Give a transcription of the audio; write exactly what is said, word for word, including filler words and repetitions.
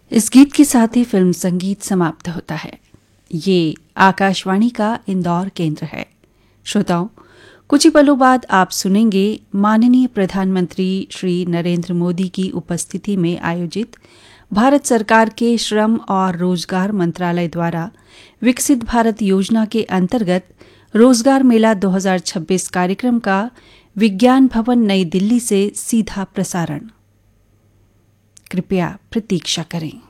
इस गीत के साथ ही फिल्म संगीत समाप्त होता है। ये आकाशवाणी का इंदौर केंद्र है। श्रोताओं, कुछ ही पलों बाद आप सुनेंगे माननीय प्रधानमंत्री श्री नरेंद्र मोदी की उपस्थिति में आयोजित भारत सरकार के श्रम और रोजगार मंत्रालय द्वारा विकसित भारत योजना के अंतर्गत रोजगार मेला दो हज़ार छब्बीस कार्यक्रम का विज्ञान भवन नई दिल्ली से सीधा प्रसारण। कृपया प्रतीक्षा करें।